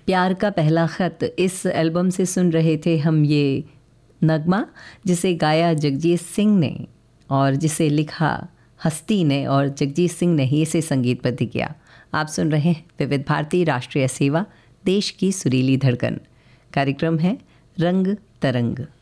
प्यार का पहला ख़त, इस एल्बम से सुन रहे थे हम ये नगमा, जिसे गाया जगजीत सिंह ने और जिसे लिखा हस्ती ने, और जगजीत सिंह ने ही इसे संगीतबद्ध किया। आप सुन रहे हैं विविध भारती राष्ट्रीय सेवा, देश की सुरीली धड़कन। कार्यक्रम है रंग तरंग।